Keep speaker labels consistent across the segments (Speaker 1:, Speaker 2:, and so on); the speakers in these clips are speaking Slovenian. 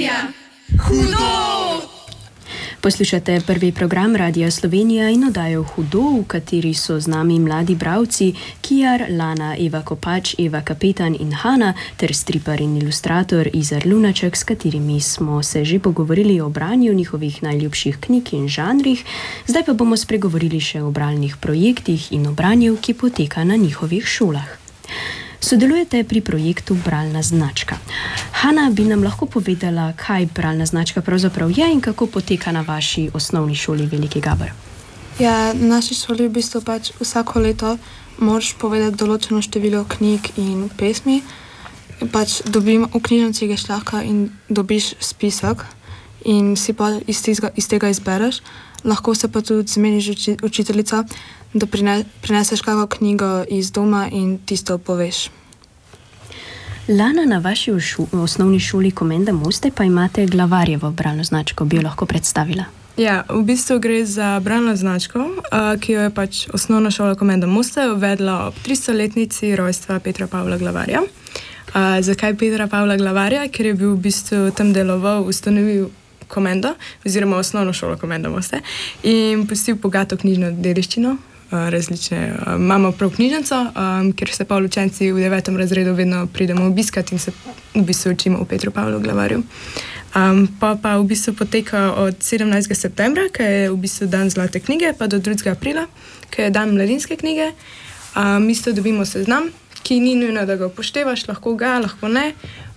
Speaker 1: Slovenija! Hudo!
Speaker 2: Poslušate prvi program Radia Slovenija in oddajo Hudo, v kateri so z nami mladi bralci Kijar, Lana, Eva Kopač, Eva Kapetan in Hana ter stripar in ilustrator Izar Lunaček, s katerimi smo se že pogovorili o branju njihovih najljubših knjig in žanrih. Zdaj pa bomo spregovorili še o bralnih projektih in o branju, ki poteka na njihovih šolah. Sodelujete pri projektu Bralna značka. Hana, bi nam lahko povedala, kaj bralna značka pravzaprav je in kako poteka na vaši osnovni šoli Veliki Gaber?
Speaker 3: Ja, na naši šoli v bistvu vsako leto moraš povedati določeno število knjig in pesmi. Dobim v knjižnici greš lahko in dobiš spisek in si pa iz tega izbereš. Lahko se pa tudi zmeniš učiteljica, da prineseš kakšno knjigo iz doma in tisto poveš.
Speaker 2: Lana, na vaši osnovni šoli Komenda Moste pa imate glavarjevo bralno značko. Bi jo lahko predstavila?
Speaker 4: Ja, v bistvu gre za bralno značko, ki jo je osnovna šola Komenda Moste uvedla ob 300-letnici rojstva Petra Pavla Glavarja. Zakaj Petra Pavla Glavarja? Ker je bil v bistvu tam deloval, ustanovil Komendo, oziroma osnovno šolo Komenda Moste in pustil bogato knjižno dediščino. Imamo prav knjižnico, kjer se pa učenci v 9. razredu vedno pridemo obiskati in se v bistvu učimo o Petru Pavlu Glavarju. Pa v bistvu poteka od 17. septembra, ki je v bistvu dan zlate knjige, pa do 2. aprila, ki je dan mladinske knjige. Isto dobimo seznam, ki ni nujno, da ga upoštevaš, lahko ga, lahko ne.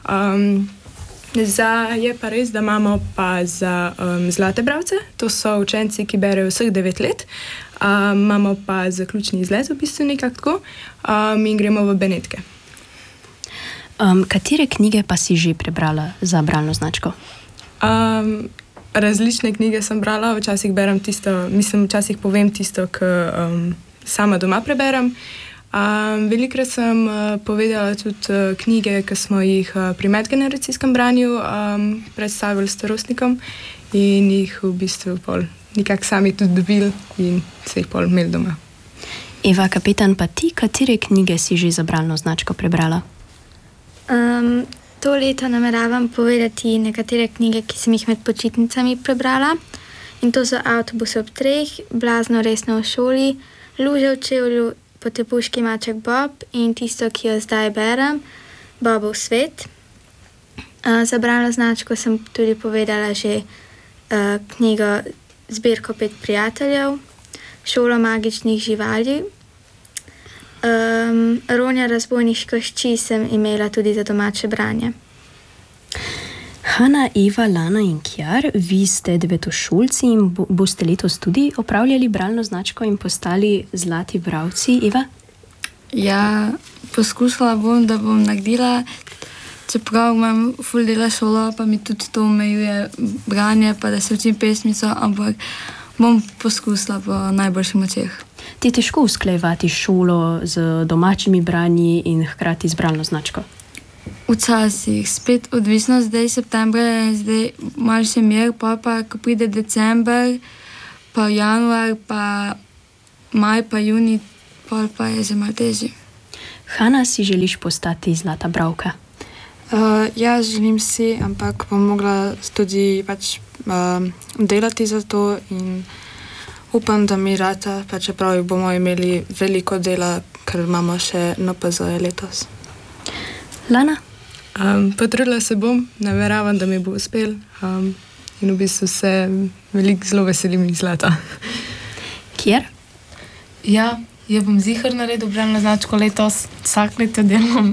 Speaker 4: Je pa res, da imamo pa za zlate bralce, to so učenci, ki berejo vseh 9 let. Imamo pa zaključni izlet v bistvu nekako tako in gremo v Benetke.
Speaker 2: Katere knjige pa si že prebrala za bralno značko?
Speaker 4: Različne knjige sem brala, včasih berem tisto, včasih povem tisto, ki sama doma preberem. Velikrat sem povedala tudi knjige, ki smo jih pri medgeneracijskem branju predstavili starostnikom in jih v bistvu nekako sami tudi dobili in se jih pol imeli doma.
Speaker 2: Eva Kapetan, pa ti, katere knjige si že za bralno značko prebrala?
Speaker 5: To leto nameravam povedati nekatere knjige, ki sem jih med počitnicami prebrala. In to so Avtobus ob 3, Blazno resno v šoli, Luže v čevlju, Potepuški maček Bob in tisto, ki jo zdaj berem, Bobov svet. Za bralno značko sem tudi povedala že knjigo Zbirko 5 prijateljev, Šolo magičnih živali. Ronja razbojnih košči sem imela tudi za domače branje.
Speaker 2: Hana, Eva, Lana in Kijar, vi ste devetošolci in boste letos tudi opravljali bralno značko in postali zlati bralci. Eva?
Speaker 6: Ja, poskušala bom, da bom naredila, čeprav imam ful dela šolo, pa mi tudi to omejuje branje, pa da se učim pesmico, ampak bom poskusila po najboljših močeh.
Speaker 2: Ti je težko usklajevati šolo z domačimi branji in hkrati z bralno značko?
Speaker 6: Včasih, spet odvisno, zdaj septembra je zdaj malo še mir, pa ko pride december, pa januar, pa maj, pa juni, pa je že malo težje.
Speaker 2: Hana, si želiš postati zlata bralka?
Speaker 3: Ja, želim si, ampak bom mogla tudi delati za to in upam, da mi rata, čeprav bomo imeli veliko dela, ker imamo še NPZ letos.
Speaker 2: Lana?
Speaker 4: Potrudila se bom, nameravam, da mi bo uspel in v bistvu se zelo veselim iz zlata.
Speaker 2: Kjer?
Speaker 1: Ja, jaz bom ziher naredil bralno značko letos, vsak let jo delam.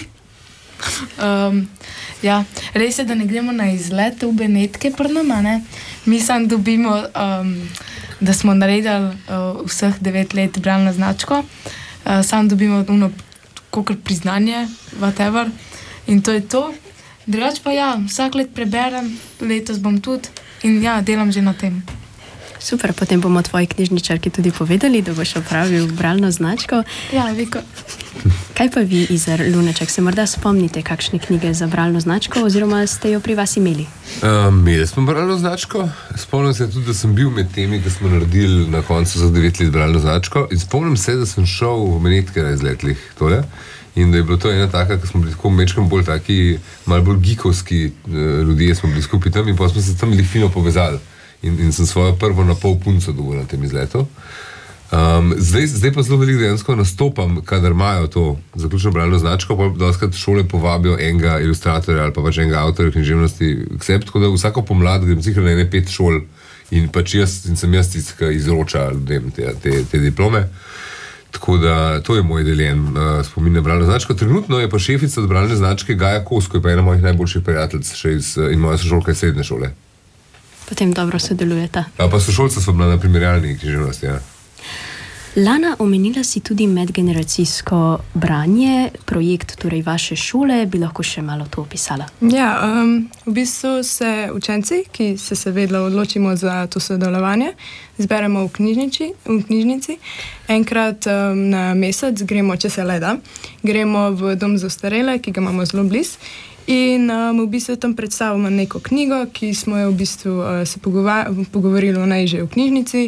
Speaker 1: Ja, res je, da ne gremo na izlet v Benetke pri nama, ne? Mi sam dobimo, da smo naredili vseh 9 let bralno značko, sam dobimo kakor priznanje, whatever, in to je to. Drugače pa ja, vsak let preberem, letos bom tudi in ja, delam že na tem.
Speaker 2: Super, potem bomo tvoji knjižničarki tudi povedali, da boš opravil bralno značko.
Speaker 1: Ja, veliko.
Speaker 2: Kaj pa vi, Izar, Luneček, se morda spomnite kakšne knjige za bralno značko oziroma ste jo pri vas imeli?
Speaker 7: Imeli smo bralno značko. Spomnim se tudi, da sem bil med temi, ki smo naredili na koncu za 9 let bralno značko. In spomnim se, da sem šel v Benetke na izletlih tole. In da je bilo to ena taka, ki smo bili tako mečkam bolj taki, malo bolj geekovski ljudje smo bili skupaj tam in pa smo se tam fino povezali. In sem svojo prvo na pol punco dobil na tem izletu. Zdaj pa zelo veliko dejansko nastopam, kadar imajo to zaključno bralno značko, pa doskrat šole povabijo enega ilustratorja ali pa pač enega avtorja književnosti k sebi, tako da vsako pomlad grem sicer na 5 šol in pač sem jaz tisti, ki izroča ljudem te diplome. Tako da to je moj deljen spomin na bralno značko. Trenutno je pa šefica bralne značke Gaja Kosko, je pa ena mojih najboljših prijateljic in moja sošolka iz srednje šole.
Speaker 2: Potem dobro sodelujeta.
Speaker 7: Pa sošolca sva bila na primerjalni književnosti, ja.
Speaker 2: Lana, omenila si tudi medgeneracijsko branje, projekt torej vaše šole, bi lahko še malo to opisala?
Speaker 4: Ja, v bistvu se učenci, ki se seveda odločimo za to sodelovanje, zberemo v knjižnici. Enkrat na mesec gremo, če se le da, gremo v dom za ostarele, ki ga imamo zelo blizu. In v bistvu tam predstavimo neko knjigo, ki smo jo v bistvu se pogovorili o njej že v knjižnici.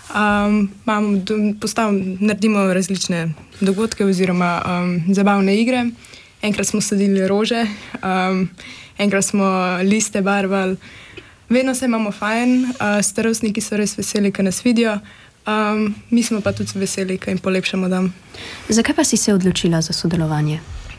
Speaker 4: Naredimo različne dogodke oziroma zabavne igre. Enkrat smo sadili rože, enkrat smo liste barvali. Vedno se imamo fajn, starostniki so res veseli, ko nas vidijo. Mi smo pa tudi veseli, ko jim polepšamo dan.
Speaker 2: Zakaj pa si se odločila za sodelovanje?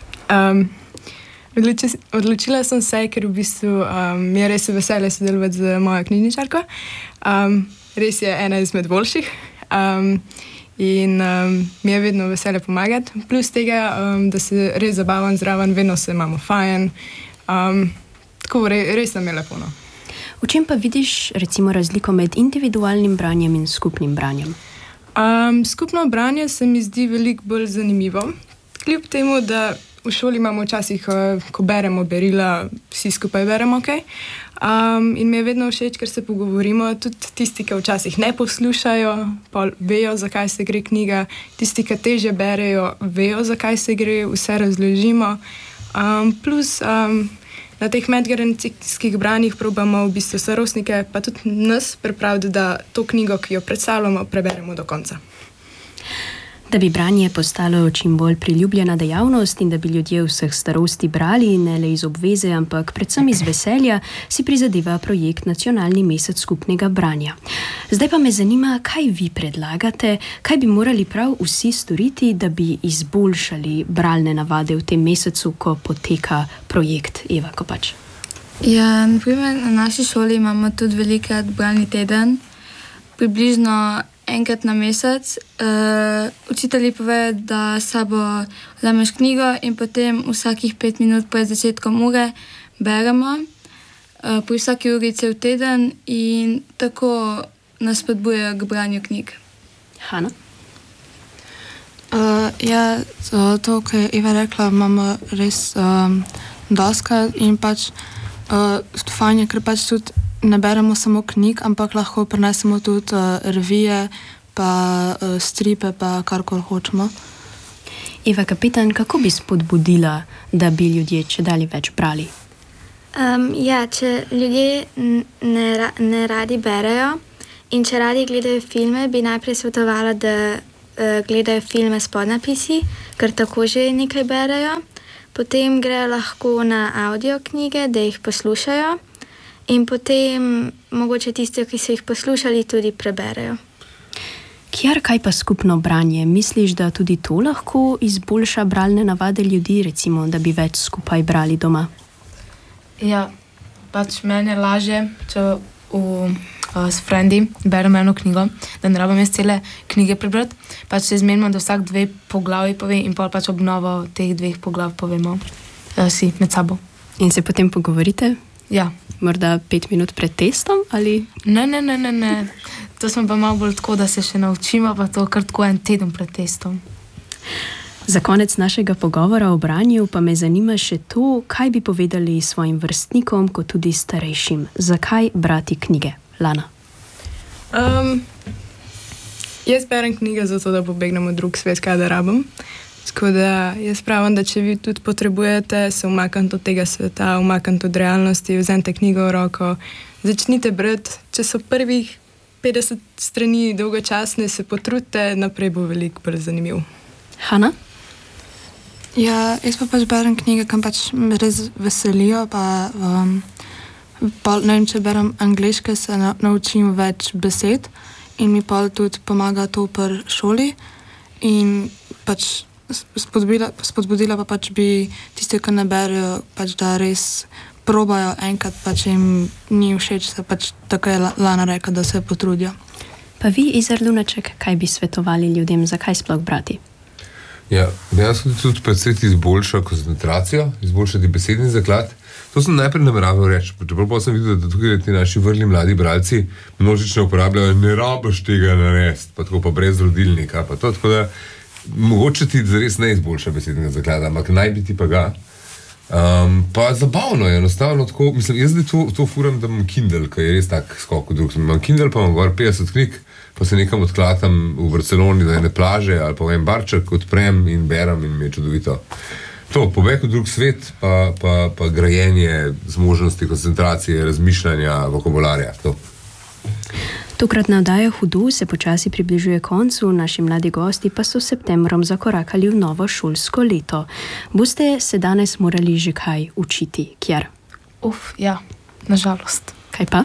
Speaker 4: Odločila sem se, ker v bistvu mi je res veselje sodelovati z mojo knjižničarko. Res je ena izmed boljših in mi je vedno veselje pomagati. Plus tega, da se res zabavam zraven, vedno se imamo fajn. Tako res nam je lepo. No.
Speaker 2: V čem pa vidiš recimo razliko med individualnim branjem in skupnim branjem?
Speaker 4: Skupno branje se mi zdi veliko bolj zanimivo. Kljub temu, da v šoli imamo včasih, ko beremo berila, vsi skupaj beremo, ok? In mi je vedno všeč, ker se pogovorimo, tudi tisti, ki včasih ne poslušajo, pa vejo, zakaj se gre knjiga, tisti, ki težje berejo, vejo, zakaj se gre, vse razložimo. Plus na teh medgeneracijskih branjih probamo v bistvu starostnike, pa tudi nas pripraviti, da to knjigo, ki jo predstavljamo, preberemo do konca.
Speaker 2: Da bi branje postalo čim bolj priljubljena dejavnost in da bi ljudje vseh starosti brali, ne le iz obveze, ampak predvsem iz veselja, si prizadeva projekt Nacionalni mesec skupnega branja. Zdaj pa me zanima, kaj vi predlagate, kaj bi morali prav vsi storiti, da bi izboljšali bralne navade v tem mesecu, ko poteka projekt. Eva Kopač.
Speaker 6: Ja, naprimer, na naši šoli imamo tudi velikokrat bralni teden, približno enkrat na mesec. Učitelji povejo, da s sabo vzameš knjigo in potem vsakih 5 minut pred začetkom ure beremo. Pri vsaki uri cel teden in tako nas spodbujajo k branju knjig.
Speaker 2: Hana?
Speaker 3: Ja, to, kar je Eva rekla, imamo res doskrat in pač fajn je, ker pač tudi ne beremo samo knjig, ampak lahko prinesemo tudi revije, pa stripe, pa karkoli hočemo.
Speaker 2: Eva Kapitan, kako bi spodbudila, da bi ljudje čedalje več brali?
Speaker 5: Ja, če ljudje ne radi berejo in če radi gledajo filme, bi najprej svetovala, da gledajo filme s podnapisi, ker tako že nekaj berejo. Potem grejo lahko na audio knjige, da jih poslušajo. In potem mogoče tiste, ki so jih poslušali, tudi preberejo.
Speaker 2: Kjer kaj pa skupno branje? Misliš, da tudi to lahko izboljša bralne navade ljudi, recimo, da bi več skupaj brali doma?
Speaker 1: Ja, pač meni je lažje, če s frendi berem eno knjigo, da ne rabim jaz cele knjige prebrati. Pač se izmenimo, da vsak 2 poglavji pove in pa pač obnovo teh 2 poglav povemo si med sabo.
Speaker 2: In se potem pogovorite?
Speaker 1: Ja.
Speaker 2: Morda 5 minut pred testom, ali?
Speaker 1: Ne. To smo pa malo bolj tako, da se še naučimo, pa to kar tako 1 teden pred testom.
Speaker 2: Za konec našega pogovora o branju pa me zanima še to, kaj bi povedali svojim vrstnikom, kot tudi starejšim. Zakaj brati knjige? Lana?
Speaker 4: Jaz berem knjige zato, da pobegnem v drug svet, kaj da rabim. Tako da jaz pravim, da če vi tudi potrebujete se umakniti od tega sveta, umakniti od realnosti, vzemite knjigo v roko, začnite brati, če so prvih 50 strani dolgočasne, se potrudite, naprej bo veliko bolj zanimiv.
Speaker 2: Hana?
Speaker 3: Ja, jaz pa pač berem knjige, kam pač me res veselijo, pa ne vem, če berem angleške, se naučim več besed in mi pa tudi pomaga to pri šoli in pač spodbudila pa pač bi tiste, ki ne berijo, pač da res probajo enkrat, pač jim ni všeč, se pač tako je Lana rekla, da se potrudijo.
Speaker 2: Pa vi, Izar Lunaček, kaj bi svetovali ljudem, zakaj sploh brati?
Speaker 7: Ja, dejansko tudi predvsej izboljša koncentracijo, izboljšati besedni zaklad. To sem najprej nameraval reči, čeprav pa sem videl, da tukaj ti naši vrli mladi bralci množično uporabljajo, ne rabiš tega narediti, pa tako pa brez rodilnika, pa to, tako da mogoče ti res ne izboljša besednega zaklada, ampak naj bi ti pa ga. Pa zabavno je, enostavno tako, mislim, jaz zdaj to furam, da imam Kindle, ki je res tak skok v drug. Imam Kindle, pa imam gor 50 knjig, pa se nekam odklatam v Barceloni, da je ne plaže, ali pa v en barček, odprem in berem in mi je čudovito. To, pobeg v drug svet, pa grajenje zmožnosti, koncentracije, razmišljanja, vokabularja, to.
Speaker 2: Tokratna oddaja Hudo se počasi približuje koncu, naši mladi gosti pa so s septembrom zakorakali v novo šolsko leto. Boste se danes morali že kaj učiti, Kjar?
Speaker 1: Ja, nažalost.
Speaker 2: Kaj pa?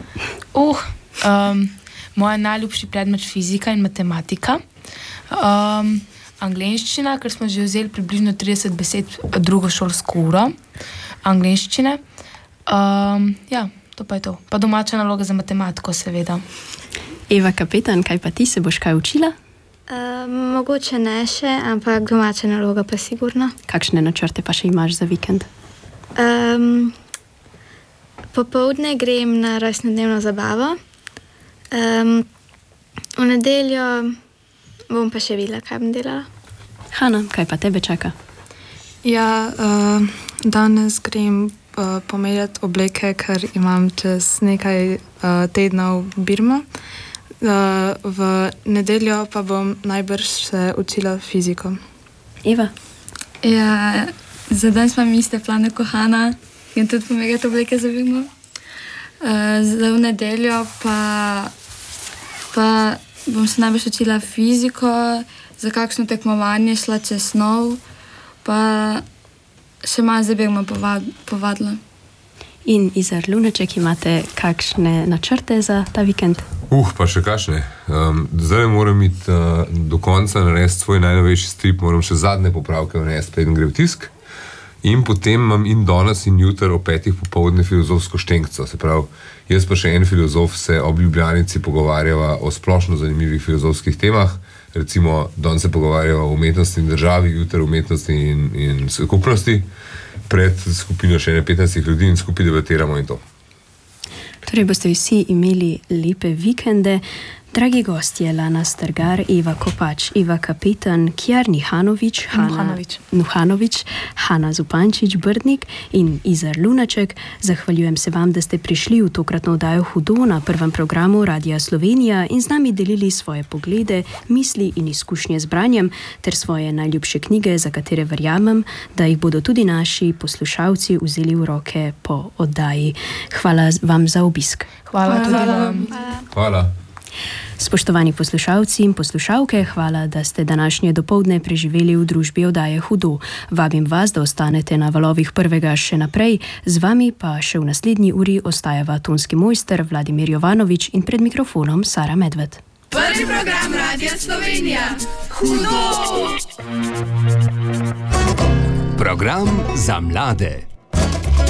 Speaker 1: Moj najljubši predmet fizika in matematika. Angleščina, ker smo že vzeli približno 30 besed drugo šolsko uro. Angleščine. Ja, to pa je to. Pa domača naloga za matematiko, seveda.
Speaker 2: Eva Kapetan, kaj pa ti, se boš kaj učila?
Speaker 5: Mogoče ne še, ampak domača naloga pa sigurno.
Speaker 2: Kakšne načrte pa še imaš za vikend?
Speaker 5: Popoldne grem na rojstnodnevno zabavo. V nedeljo bom pa še videla, kaj bom delala.
Speaker 2: Hana, kaj pa tebe čaka?
Speaker 3: Ja, danes grem pomerjati obleke, ker imam čez nekaj tednov birmo. V nedeljo pa bom najbrž se učila fiziko.
Speaker 2: Eva?
Speaker 6: Ja, za danes imam iste plane kot Hana in tudi pomerjati obleke za birmo. Za v nedeljo pa bom se najbrž učila fiziko, za kakšno tekmovanje šla čez snov, pa še malo za birmo povadila.
Speaker 2: In Izar Lunaček, imate kakšne načrte za ta vikend?
Speaker 7: Pa še kakšne. Zdaj moram iti do konca narediti svoj najnovejši strip, moram še zadnje popravke narediti, preden gre v tisk. In potem imam in danes in jutri o 5 popoldne filozofsko štenkco. Se pravi, jaz pa še en filozof se ob Ljubljanici pogovarjava o splošno zanimivih filozofskih temah. Recimo, danes se pogovarjava o umetnosti in državi, jutri o umetnosti in skupnosti. Pred skupino še 15 ljudi in skupaj debatiramo in to.
Speaker 2: Torej boste vsi imeli lepe vikende. Dragi gostje, Lana Strgar, Eva Kopač, Eva Kapetan, Kjar Nuhanovič, Hana Zupančič-Brdnik in Izar Lunaček. Zahvaljujem se vam, da ste prišli v tokratno oddajo Hudo na prvem programu Radia Slovenija in z nami delili svoje poglede, misli in izkušnje z branjem ter svoje najljubše knjige, za katere verjamem, da jih bodo tudi naši poslušalci vzeli v roke po oddaji. Hvala vam za obisk.
Speaker 1: Hvala tudi vam.
Speaker 7: Hvala.
Speaker 2: Spoštovani poslušalci in poslušalke, hvala, da ste današnje dopoldne preživeli v družbi oddaje Hudo. Vabim vas, da ostanete na valovih prvega še naprej, z vami pa še v naslednji uri ostajava tonski mojster Vladimir Jovanovič in pred mikrofonom Sara Medved.
Speaker 8: Prvi program Radia Slovenija. Hudo!
Speaker 9: Program za mlade.